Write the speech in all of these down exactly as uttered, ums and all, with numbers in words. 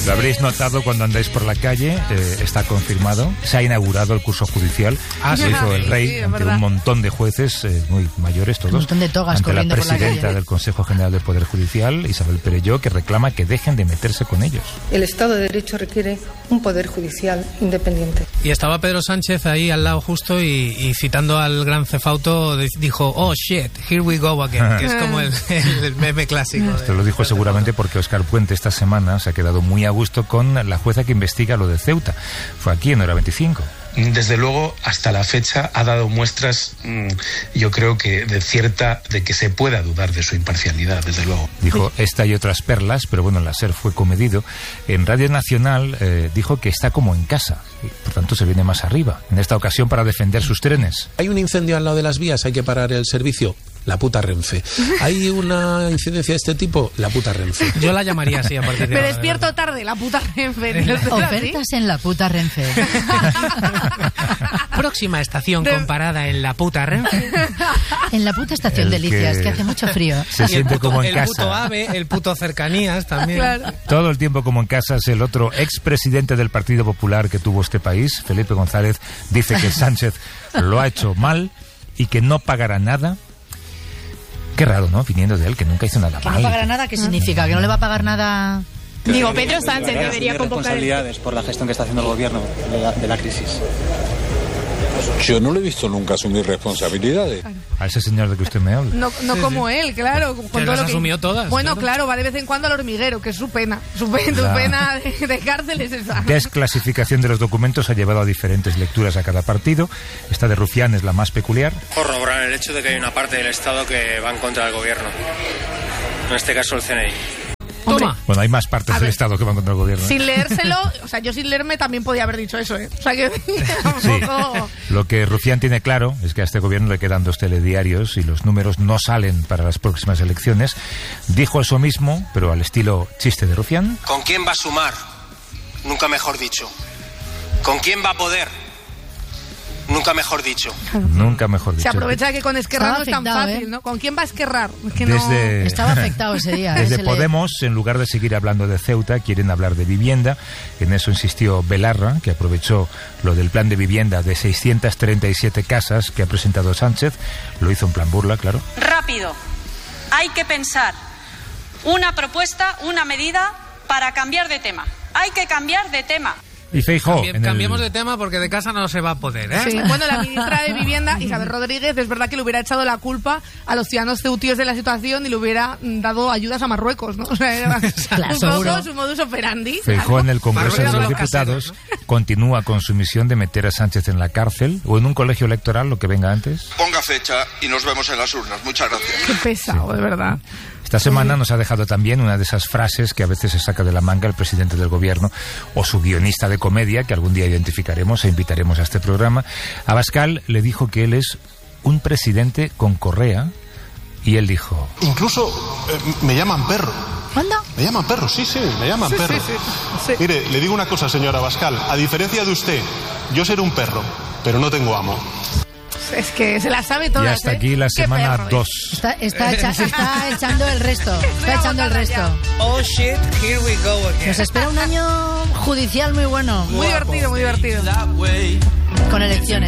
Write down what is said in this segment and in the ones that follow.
Lo habréis notado cuando andáis por la calle, eh, está confirmado, se ha inaugurado el curso judicial, ah, lo hizo el rey sí, ante verdad. un montón de jueces, eh, muy mayores todos, un montón de togas ante la corriendo por la presidenta calle. del Consejo General del Poder Judicial, Isabel Perelló, que reclama que dejen de meterse con ellos. El Estado de Derecho requiere un poder judicial independiente. Y estaba Pedro Sánchez ahí al lado justo y, y citando al gran cefauto dijo, oh shit, here we go again, que es como el, el meme clásico. De, Esto lo dijo seguramente porque Óscar Puente esta semana se ha quedado muy a gusto con la jueza que investiga lo de Ceuta. Fue aquí en Hora veinticinco. Desde luego, hasta la fecha ha dado muestras, mmm, yo creo que de cierta, de que se pueda dudar de su imparcialidad, desde luego. Dijo esta y otras perlas, pero bueno, la SER fue comedido. En Radio Nacional eh, dijo que está como en casa, y por tanto se viene más arriba, en esta ocasión para defender sus trenes. Hay un incendio al lado de las vías, hay que parar el servicio. La puta Renfe. ¿Hay una incidencia de este tipo? La puta Renfe. Yo la llamaría así a partir de Me ahora. despierto tarde, la puta Renfe. Ofertas en la puta Renfe. Próxima estación comparada en la puta Renfe. En la puta estación El Delicias, que... que hace mucho frío. Se siente puto, como en el casa. El puto AVE, el puto Cercanías también. Claro. Todo el tiempo como en casa es el otro expresidente del Partido Popular que tuvo este país, Felipe González, dice que Sánchez lo ha hecho mal y que no pagará nada. Qué raro, ¿no? Viniendo de él, que nunca hizo nada Que mal. no pagará nada, ¿qué significa? ¿Que no le va a pagar nada? Digo, Pedro Sánchez debería convocar... responsabilidades por la gestión que está haciendo el gobierno de la, de la crisis. Yo no le he visto nunca asumir responsabilidades. A ese señor de que usted me habla. No, no Sí, como sí. él, claro. Con Que todo las lo que... asumió todas. Bueno, claro. claro, va de vez en cuando al hormiguero, que es su pena. Su pena, Claro. su pena de, de cárcel es esa. Desclasificación de los documentos ha llevado a diferentes lecturas a cada partido. Esta de Rufián es la más peculiar. Corroborar el hecho de que hay una parte del Estado que va en contra del gobierno. En este caso el C N I. Toma. Bueno, hay más partes A del ver, Estado que van contra el gobierno. ¿eh? Sin leérselo, o sea, yo sin leerme también podía haber dicho eso, ¿eh? O sea, que tampoco... Sí. Lo que Rufián tiene claro es que a este gobierno le quedan dos telediarios y los números no salen para las próximas elecciones. Dijo eso mismo, pero al estilo chiste de Rufián. ¿Con quién va a sumar? Nunca mejor dicho. ¿Con quién va a poder? Nunca mejor dicho. Nunca mejor dicho. Se aprovecha de que con Esquerra Estaba no es tan afectado, fácil, ¿eh? ¿no? ¿Con quién va a Esquerrar? Es que no... Desde, Estaba afectado ese día. desde ese le- Podemos, en lugar de seguir hablando de Ceuta, quieren hablar de vivienda. En eso insistió Belarra, que aprovechó lo del plan de vivienda de seiscientas treinta y siete casas que ha presentado Sánchez. Lo hizo en plan burla, claro. Rápido. Hay que pensar una propuesta, una medida para cambiar de tema. Hay que cambiar de tema. Y Feijóo, Cambi- en el- Cambiemos de tema porque de casa no se va a poder, ¿eh? Sí, bueno, la ministra de Vivienda, Isabel Rodríguez, es verdad que le hubiera echado la culpa a los ciudadanos ceutíes de la situación y le hubiera mm, dado ayudas a Marruecos, ¿no? O sea, era Claro, un seguro. poco su modus operandi. Feijóo en el Congreso de Marruecos los son los Diputados continúa con su misión de meter a Sánchez en la cárcel o en un colegio electoral, lo que venga antes. Ponga fecha y nos vemos en las urnas. Muchas gracias. Qué pesado, de verdad. Esta semana nos ha dejado también una de esas frases que a veces se saca de la manga el presidente del gobierno o su guionista de comedia, que algún día identificaremos e invitaremos a este programa. Abascal le dijo que él es un presidente con correa y él dijo... Incluso eh, me llaman perro. ¿Cuándo? Me llaman perro, sí, sí, me llaman Sí, perro. sí, sí, sí. Mire, le digo una cosa, señora Abascal. A diferencia de usted, yo seré un perro, pero no tengo amo. Es que se la sabe todas, Y hasta ¿eh? aquí la Qué semana perro, ¿eh? dos. Está, está, echa- está echando el resto. Está echando el resto. Oh shit, here we go again. Nos espera un año judicial muy bueno. Muy divertido, muy divertido. Con elecciones.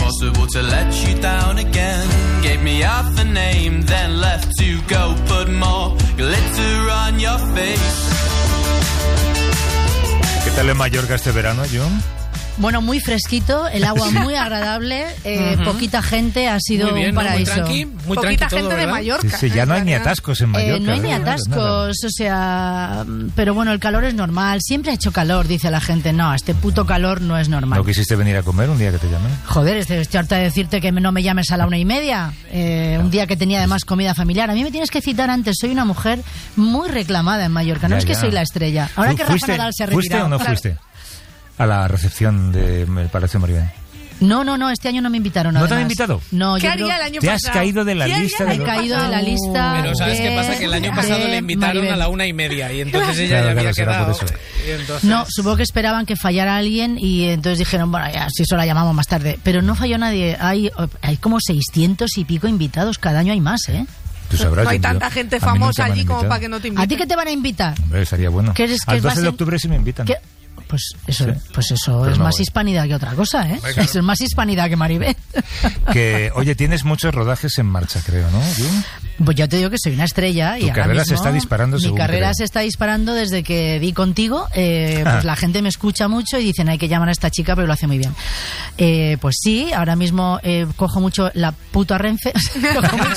¿Qué tal en Mallorca este verano, John? Bueno, muy fresquito, el agua muy agradable, eh, Ujú. poquita gente, ha sido Muy bien, un ¿no? Muy paraíso. tranqui, muy Poquita tranqui gente todo, de ¿verdad? Mallorca. Sí, sí, ya en no hay ni realidad. atascos en Mallorca. Eh, no hay ni ¿eh? Nada. atascos, o sea, pero bueno, el calor es normal, siempre ha hecho calor, dice la gente. No, este puto calor no es normal. ¿No quisiste venir a comer un día que te llamé? Joder, estoy estoy harta de decirte que no me llames a la una y media, eh, un día que tenía además comida familiar. A mí me tienes que citar antes, soy una mujer muy reclamada en Mallorca, no Ya, es que ya. soy la estrella. Ahora ¿Fu- que Rafa fuiste- Nadal se ha ¿Fuiste retirado. o no Claro. fuiste a la recepción del Palacio Maribén? No, no, no, este año no me invitaron. ¿No te han además. invitado? No, ¿Qué yo haría creo- el año Te has pasado? caído de la ¿Qué haría lista el de He año los- caído de la pasado? lista. Pero ¿sabes qué de- pasa? Que el año pasado de le invitaron Maribel. a la una y media y entonces ella Claro, ya había claro, será quedado. por eso. Y entonces- No, supongo que esperaban que fallara alguien y entonces dijeron, bueno, ya, si eso la llamamos más tarde. Pero no falló nadie. Hay, hay como seiscientos y pico invitados. Cada año hay más, ¿eh? Tú sabrás, no hay yo- tanta gente a mí nunca famosa me han allí como invitado. para que no te ¿A inviten. ti qué te van a invitar? Hombre, estaría bueno. ¿Qué es- qué Al es doce más de en- octubre sí me invitan. ¿Qué? Pues eso, Sí. pues eso Pero es no más voy. hispanidad que otra cosa, ¿eh? Venga. Eso es más hispanidad que Maribel. Que, oye, tienes muchos rodajes en marcha, creo, ¿no? Jun? Pues yo te digo que soy una estrella. Tu y ahora carrera se mismo está disparando, Mi según carrera creo. se está disparando desde que di contigo. Eh, pues Ah. la gente me escucha mucho y dicen hay que llamar a esta chica pero lo hace muy bien. Eh, pues sí, ahora mismo eh, cojo mucho la puta Renfe. Cojo mucho.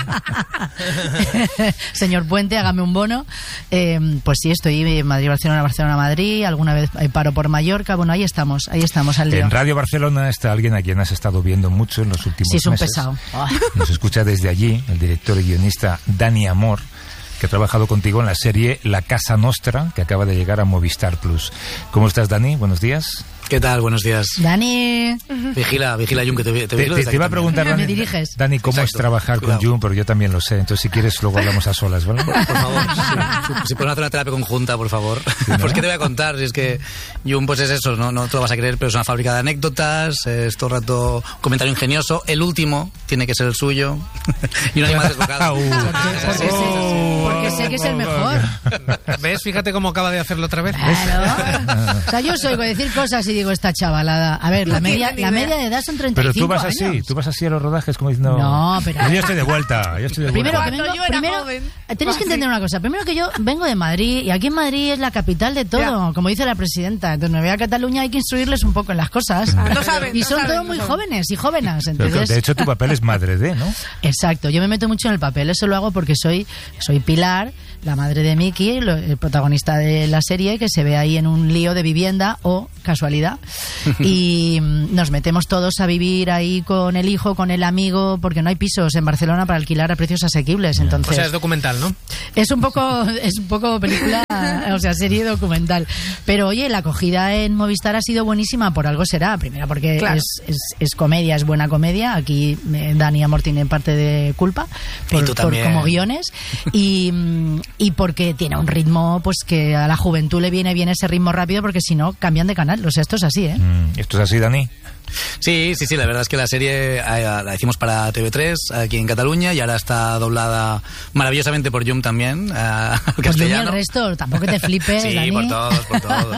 Señor Puente, hágame un bono. Eh, pues sí, estoy en Madrid, Barcelona, Barcelona, Madrid. Alguna vez eh, paro por Mallorca. Bueno, ahí estamos, ahí estamos al lío. En Radio Barcelona está alguien a quien has estado viendo mucho en los últimos Sí, es un meses. pesado. Ay. Nos escucha desde allí el director y guionista Dani Amor, que ha trabajado contigo en la serie La Casa Nostra, que acaba de llegar a Movistar Plus. ¿Cómo estás, Dani? Buenos días. ¿Qué tal? Buenos días. Dani. Vigila, vigila, Jun, que te, te, Te, vigilo te- desde te iba a aquí preguntar, Me Dani, diriges. Dani, ¿cómo es Exacto. trabajar Cuidado. con Jun? Porque yo también lo sé. Entonces, si quieres, luego hablamos a solas, ¿vale? también. Por favor, si, si podemos hacer una terapia conjunta, por favor. ¿no? Pues qué te voy a contar, si es que Jun pues es eso, no, no te lo vas a creer, pero es una fábrica de anécdotas, es todo el rato comentario ingenioso, el último tiene que ser el suyo, y no hay más desbocado. Uh. Porque sé, porque sé que es el mejor. ¿Ves? Fíjate cómo acaba de hacerlo otra vez. Claro. O sea, yo soy de decir cosas y digo, esta chavalada. A ver, la No media, tiene la ni idea. media de edad son treinta y Pero cinco tú vas años. así, tú vas así a los rodajes como diciendo... No, pero- Yo ya estoy de vuelta, yo estoy de Primero vuelta. que Cuando vengo, yo era primero, joven, tenéis que así. entender una cosa. Primero que yo vengo de Madrid y aquí en Madrid es la capital de todo, Ya. como dice la presidenta. Entonces me voy a Cataluña, hay que instruirles un poco en las cosas. Ah, lo saben, y lo son saben, todos lo muy saben. jóvenes y jóvenes. Pero, Entonces, de hecho, tu papel es madre de, ¿no? exacto, yo me meto mucho en el papel. Eso lo hago porque soy, soy Pilar, la madre de Miki, lo- el protagonista de la serie, que se ve ahí en un lío de vivienda o casualidad. Y mm, nos metemos todos a vivir ahí con el hijo, con el amigo, porque no hay pisos en Barcelona para alquilar a precios asequibles. Entonces, O sea, es documental, ¿no? es un poco, es un poco película, o sea, serie documental. Pero oye, la acogida en Movistar ha sido buenísima, por algo será. Primero porque Claro. es, es, es comedia, es buena comedia. Aquí eh, Dani Amor tiene parte de culpa por, Y tú por también. como guiones. Y, mm, y porque tiene un ritmo, pues que a la juventud le viene bien ese ritmo rápido, porque si no, cambian de canal. O sea, esto es así, ¿eh? Mm, ¿Esto es así, Dani? Sí, sí, sí, la verdad es que la serie eh, la hicimos para T V tres aquí en Cataluña y ahora está doblada maravillosamente por Jum también, eh, al Pues yo ni el castellano. resto, tampoco te flipes, Sí, Dani. por todos, por todos.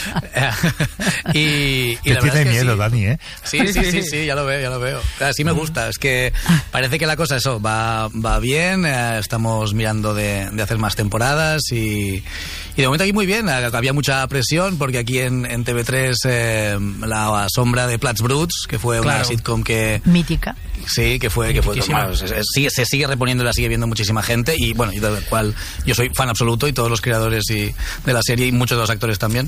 y y Te la verdad tiene es que miedo, sí. Dani, ¿eh? Sí, sí, sí, sí, ya lo veo, ya lo veo. Así me gusta, es que parece que la cosa, eso, va, va bien, eh, estamos mirando de, de hacer más temporadas y, y de momento aquí muy bien, eh, había mucha presión porque aquí en, en T V tres eh, la sombra de Plats Bruts, que fue una Claro. sitcom que... Mítica. Sí, que fue, que fue Mitiquísima. bueno, se, se sigue, se sigue reponiendo y la sigue viendo muchísima gente y bueno, y de la cual yo soy fan absoluto y todos los creadores y de la serie y muchos de los actores también.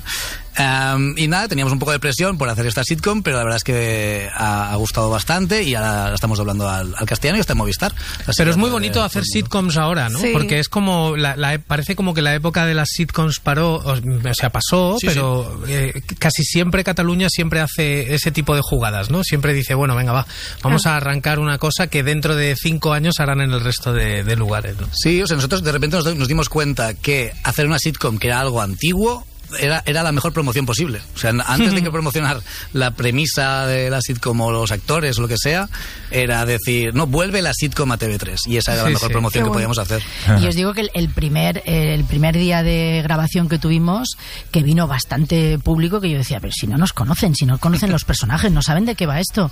Um, y nada, teníamos un poco de presión por hacer esta sitcom, pero la verdad es que ha, ha gustado bastante y ahora la estamos doblando al, al castellano y está en Movistar. Así Pero que es muy todo bonito el hacer mundo. sitcoms ahora, ¿no? Sí. Porque es como, la, la- parece como que la época de las sitcoms paró, o, o sea, pasó, Sí, pero eh, casi siempre Cataluña siempre hace ese tipo de jugadas, ¿no? Siempre dice, bueno, venga, va, vamos a arrancar una cosa que dentro de cinco años harán en el resto de, de lugares, ¿no? Sí, o sea, nosotros de repente nos, nos dimos cuenta que hacer una sitcom que era algo antiguo era, era la mejor promoción posible. O sea, antes de que promocionar la premisa de la sitcom o los actores o lo que sea, era decir, no, vuelve la sitcom a T V tres. Y esa era la Sí, mejor sí. promoción Qué que bueno. podíamos hacer. Y os digo que el, el primer eh, el primer día de grabación que tuvimos, que vino bastante público, que yo decía, pero si no nos conocen, si no conocen los personajes, no saben de qué va esto.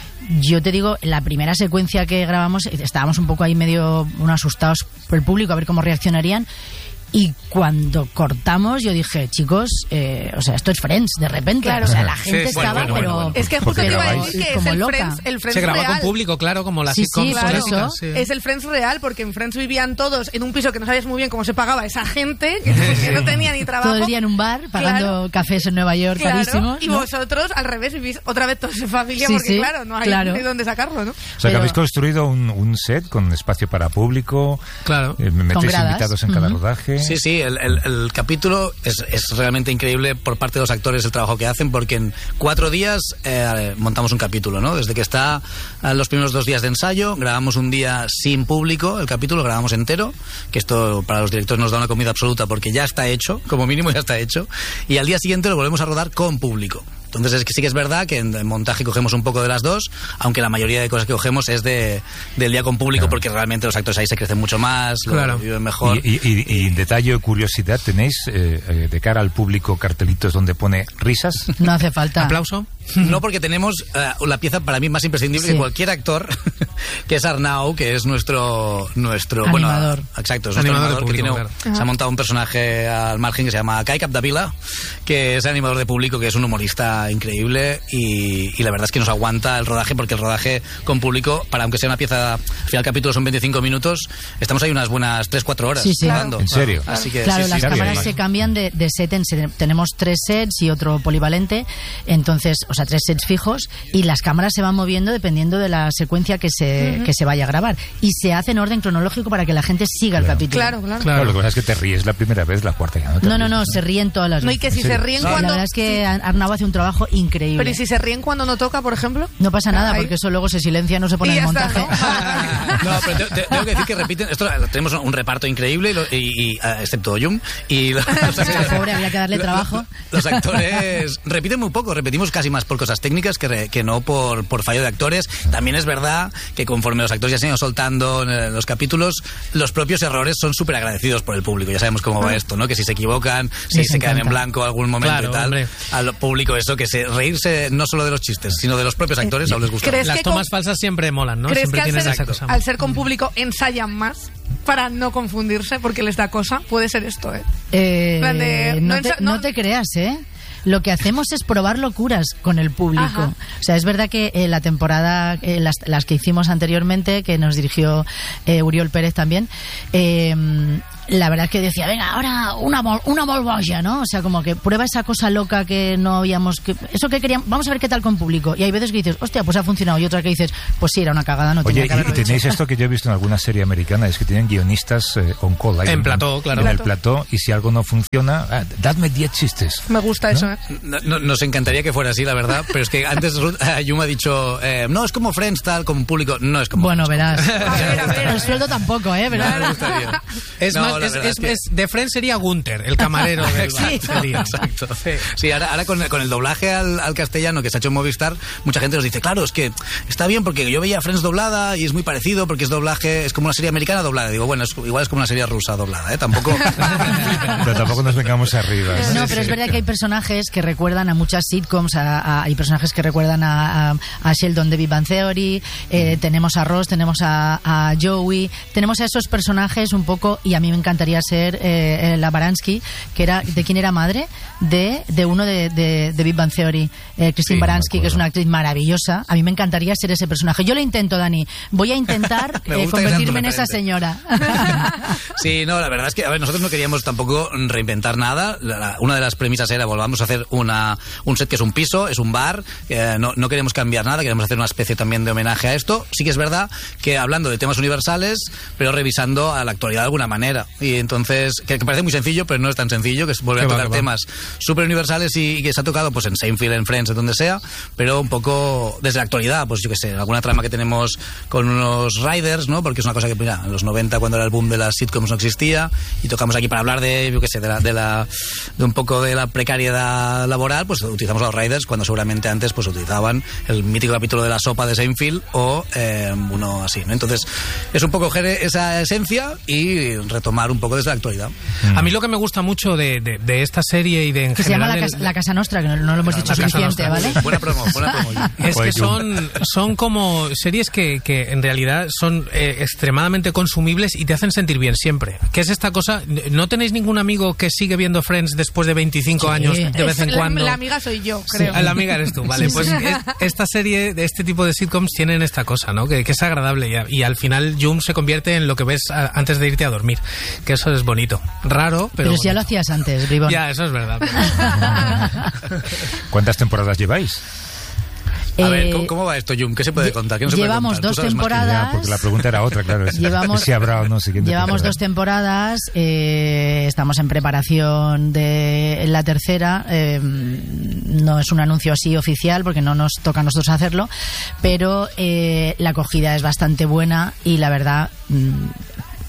Yo te digo, la primera secuencia que grabamos, estábamos un poco ahí medio unos asustados por el público, a ver cómo reaccionarían. Y cuando cortamos, yo dije, chicos, eh, o sea, esto es Friends, de repente. Claro. O sea, la Sí, gente sí, estaba, bueno, bueno, pero... bueno. Es que justo Porque te iba a grabáis decir que es como el loca. Friends, el Friends Se graba real. con público, claro, como las Sí, sitcoms sí, Claro, clásicas, sí. es el Friends real, porque en Friends vivían todos en un piso que no sabías muy bien cómo se pagaba esa gente, que, que no tenía ni trabajo. todo el día en un bar, pagando Claro. cafés en Nueva York Claro, carísimos. y ¿no? vosotros, al revés, vivís otra vez toda su familia, Sí, porque sí, claro, no hay claro. de dónde sacarlo, ¿no? O sea, que Pero- habéis construido un, un set con espacio para público. Claro. eh, metéis gradas. invitados en cada Ujú. rodaje. Sí, sí, el, el- el capítulo es, es realmente increíble por parte de los actores el trabajo que hacen, porque en cuatro días eh, montamos un capítulo, ¿no? Desde que está eh, los primeros dos días de ensayo, grabamos un día sin público, el capítulo lo grabamos entero, que esto para los directores nos da una comida absoluta porque ya está hecho, como mínimo ya está hecho, y al día siguiente lo volvemos a rodar con público. Entonces es que sí que es verdad que en, en montaje cogemos un poco de las dos, aunque la mayoría de cosas que cogemos es de, del día con público, claro. porque realmente los actores ahí se crecen mucho más, claro. lo viven mejor. Y, y, y, y detalle o curiosidad, ¿tenéis eh, de cara al público cartelitos donde pone risas? No hace falta. ¿Aplauso? No, porque tenemos uh, la pieza para mí más imprescindible sí. que cualquier actor, que es Arnau, que es nuestro nuestro animador. Bueno, exacto, es nuestro animador, animador público, que tiene, claro. se ha montado un personaje al margen que se llama Kai Capdevila, que es el animador de público, que es un humorista increíble y, y la verdad es que nos aguanta el rodaje, porque el rodaje con público, para aunque sea una pieza, al final el capítulo son veinticinco minutos, estamos ahí unas buenas tres cuatro horas. Sí, sí. Claro. ¿En serio? Así que, claro, sí, las sí, cámaras claro, se cambian de, de set en set. Tenemos tres sets y otro polivalente, entonces, o sea, tres sets fijos, y las cámaras se van moviendo dependiendo de la secuencia que se, uh-huh. que se vaya a grabar. Y se hace en orden cronológico para que la gente siga claro. el capítulo. Claro, claro. Claro, lo que pasa es que te ríes la primera vez, la cuarta ya no te No, no, ríes, no, ¿no? se ríen todas las No, veces. y que si se ríen sí. cuando... La verdad es que sí. Arnau hace un trabajo increíble. Pero ¿y si se ríen cuando no toca, por ejemplo? No pasa nada, Ay. porque eso luego se silencia, no se pone y en el ya montaje. Está, ¿no? No, pero te, te, tengo que decir que repiten, esto tenemos un reparto increíble, y, lo, y, y uh, excepto Yum, y los, los actores, pobre, habría que darle trabajo. Los, los actores repiten muy poco, repetimos casi más por cosas técnicas que, re, que no por, por fallo de actores. También es verdad que conforme los actores ya se han ido soltando en los capítulos, los propios errores son súper agradecidos por el público. Ya sabemos cómo va esto, ¿no? Que si se equivocan, si Les se encanta. quedan en blanco algún momento Claro, y tal, hombre. al público eso, que se reírse no solo de los chistes, sino de los propios actores, aún les gusta. Las tomas con... falsas siempre molan, ¿no? ¿Crees Siempre que al tienen ser, esa cosa. al ser con público ensayan más para no confundirse porque les da cosa? Puede ser esto, ¿eh? eh de, no, no, te, ensa- no no te creas, ¿eh? Lo que hacemos es probar locuras con el público. Ajá. O sea, es verdad que eh, la temporada, eh, las, las que hicimos anteriormente, que nos dirigió eh, Uriol Pérez también, eh, la verdad es que decía, venga, ahora una mol, una molboya, ¿no? O sea, como que prueba esa cosa loca que no habíamos... Que, eso que queríamos, vamos a ver qué tal con público. Y hay veces que dices, hostia, pues ha funcionado. Y otra que dices, pues sí, era una cagada, no Oye, tenía que haberlo y tenéis hecho. esto que yo he visto en alguna serie americana, es que tienen guionistas eh, on call. Ahí En plató, claro. En el plató, y si algo no funciona, ah, dadme diez chistes. Me gusta ¿no? eso, ¿eh? No, no, nos encantaría que fuera así, la verdad, pero es que antes Ruth, eh, Yuma ha dicho, eh, no, es como Friends, tal, como público. No es como Bueno, Friends. verás. A ver, a ver, a ver. El sueldo tampoco, ¿eh? Pero... No, me gustaría. Es No, más, la es, verdad es, es que- es- de Friends sería Gunther, el camarero del bar. Sí. Sería. Exacto. Sí, ahora, ahora con, con el doblaje al, al castellano que se ha hecho en Movistar, mucha gente nos dice, claro, es que está bien porque yo veía Friends doblada y es muy parecido porque es doblaje, es como una serie americana doblada. Digo, bueno, es, igual es como una serie rusa doblada, ¿eh? Tampoco... Pero tampoco nos vengamos arriba. ¿no? No, pero es verdad que hay personajes que recuerdan a muchas sitcoms, a, a- hay personajes que recuerdan a, a, a Sheldon de Big Bang Theory, eh, tenemos a Ross, tenemos a, a Joey, tenemos a esos personajes un poco, y a mí me encantaría ser eh, eh, la Baranski, que era, ¿de quién era madre? De, de uno de, de, de Big Bang Theory, eh, Christine Sí, Baranski, me que es acuerdo. una actriz maravillosa. A mí me encantaría ser ese personaje. Yo lo intento, Dani. Voy a intentar Me eh, gusta que seas convertirme tu en esa referente. señora. Sí, no, la verdad es que, a ver, nosotros no queríamos tampoco reinventar nada. La- la- una de las premisas era, volvamos a hacer una, un set que es un piso, es un bar, eh, no, no queremos cambiar nada, queremos hacer una especie también de homenaje a esto. Sí que es verdad que hablando de temas universales, pero revisando a la actualidad de alguna manera. Y entonces, que, que parece muy sencillo, pero no es tan sencillo, que es volver a Qué va, tocar qué va. temas súper universales y, y que se ha tocado pues en Seinfeld, en Friends, en donde sea, pero un poco desde la actualidad, pues yo qué sé, alguna trama que tenemos con unos riders, ¿no? Porque es una cosa que, mira, en los noventa, cuando era el boom de las sitcoms, no existía, y tocamos aquí para hablar de, yo qué sé, de la, de la, de un poco de la precariedad laboral, pues utilizamos a los riders cuando seguramente antes pues utilizaban el mítico capítulo de la sopa de Seinfeld o eh, uno así, ¿no? Entonces, es un poco coger esa esencia y retomar un poco desde la actualidad. A mí lo que me gusta mucho de, de, de esta serie y de en Que se llama general la, el- casa, la Casa Nostra, que no, no lo hemos dicho La Casa suficiente, Nostra. ¿vale? Buena promo, buena promo. es Oye, que son, son como series que, que en realidad son eh, extremadamente consumibles y te hacen sentir bien siempre. ¿Qué es esta cosa? ¿No tenéis ningún amigo que sigue viendo Friends después de veinticinco Sí. años de vez Es- en la, cuando? la amiga soy yo, creo. Ah, la amiga eres tú, vale. Sí, Pues sí. es- esta serie, de este tipo de sitcoms tienen esta cosa, ¿no? Que, que es agradable y, a- y al final Jum se convierte en lo que ves a- antes de irte a dormir. Que eso es bonito. Raro, pero Pero si ya lo bonito. hacías antes, Bribón. Ya, eso es verdad. ¿Cuántas temporadas lleváis? A ver, Eh, ¿cómo, cómo va esto, Jum? ¿Qué se puede lle- contar? ¿Qué no se puede llevamos contar? Tú dos sabes más que yo. temporadas. Ya, porque la pregunta era otra, claro. es- Llevamos, si habrá o no siguiente llevamos temporada. dos temporadas, eh, estamos en preparación de la tercera. eh, no es un anuncio así oficial porque no nos toca a nosotros hacerlo, pero eh, la acogida es bastante buena y la verdad mm,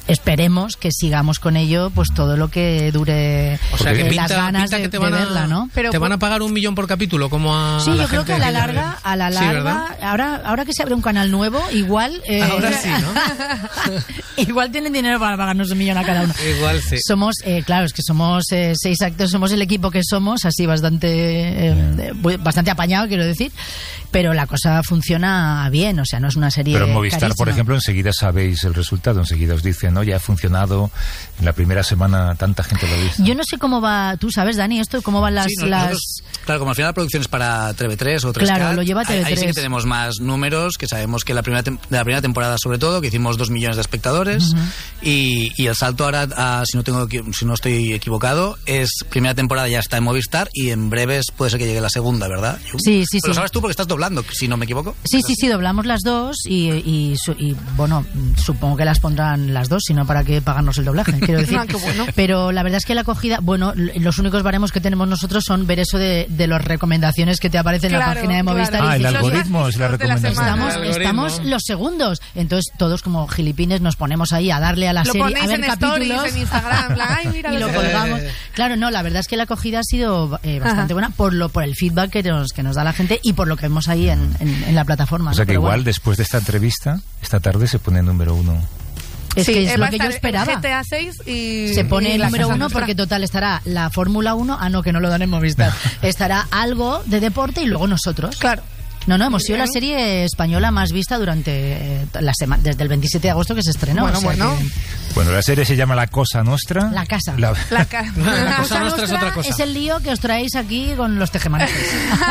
esperemos que sigamos con ello pues todo lo que dure, o sea, que eh, pinta, las ganas pinta que de, te van de a, verla, ¿no? Pero te van a pagar un millón por capítulo, como a sí, a la yo creo gente que a la que larga, a la larga, sí, ahora, ahora que se abre un canal nuevo, igual, eh, ahora sí, ¿no? igual tienen dinero para pagarnos un millón a cada uno. Igual sí. Somos, eh, claro, es que somos eh, seis actores, somos el equipo que somos, así bastante, eh, bastante apañado, quiero decir. Pero la cosa funciona bien, o sea, no es una serie Pero en Movistar, carísima. por ejemplo, enseguida sabéis el resultado, enseguida os dicen, no, ya ha funcionado, en la primera semana tanta gente lo ha visto. Yo no sé cómo va, tú sabes, Dani, esto, cómo van las... Sí, no, las... nosotros, claro, como al final la producción es para T V tres o tres K, claro, lo lleva T V tres. Ahí, ahí sí que tenemos más números, que sabemos que la primera tem- de la primera temporada sobre todo, que hicimos dos millones de espectadores, uh-huh. y, y el salto ahora, a, si, no tengo, si no estoy equivocado, es primera temporada ya está en Movistar y en breves puede ser que llegue la segunda, ¿verdad? Sí, sí, Pero sí. lo sabes tú porque estás doblando, si no me equivoco. Sí, sí, sí, doblamos las dos y, y, y, bueno, supongo que las pondrán las dos, sino para qué pagarnos el doblaje, quiero decir. Ah, qué bueno. Pero la verdad es que la acogida, bueno, los únicos baremos que tenemos nosotros son ver eso de, de las recomendaciones que te aparecen claro, en la página de Movistar. Claro. Ah, y el algoritmo es la recomendación. Estamos, estamos los segundos, entonces todos como gilipines nos ponemos ahí a darle a la lo serie, a ver en capítulos stories, en Instagram, bla, ay, mira, y lo colgamos. Claro, no, la verdad es que la acogida ha sido eh, bastante buena por lo por el feedback que nos, que nos da la gente y por lo que vemos ahí en, en, en la plataforma. O sea ¿no? que Pero igual bueno. después de esta entrevista, esta tarde se pone número uno. Es sí, que es va lo que yo esperaba. G T A seis y se pone y el la número Casa uno Nostra. porque total estará la Fórmula uno, ah no, que no lo dan en Movistar. Estará algo de deporte y luego nosotros. Claro. No, no, hemos sido la serie española más vista durante eh, la semana, desde el veintisiete de agosto que se estrenó. Bueno, o sea bueno. que... Bueno, la serie se llama La Cosa Nostra. La Casa. La, la, ca... la, la Cosa Nostra es otra cosa. Es el lío que os traéis aquí con los tejemanejes.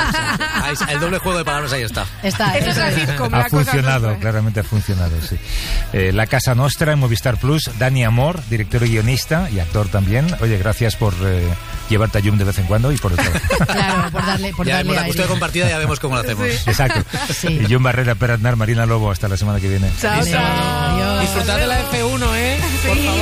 Ahí, el doble juego de palabras ahí está. Está. Eso es la sitcom, ha la funcionado, cosa claramente ha funcionado, sí. Eh, La Casa Nostra en Movistar Plus. Dani Amor, director y guionista y actor también. Oye, gracias por eh, llevarte a Yum de vez en cuando y por el trabajo. Claro, por darle, por ya darle vemos la aire. custodia compartida, ya vemos cómo lo hacemos. Sí. Exacto. Sí. Y Yum Barrera, Per Aznar, Marina Lobo, hasta la semana que viene. Chao, chao. Adiós. Disfrutad de la F uno, ¿eh? Sí. Por favor.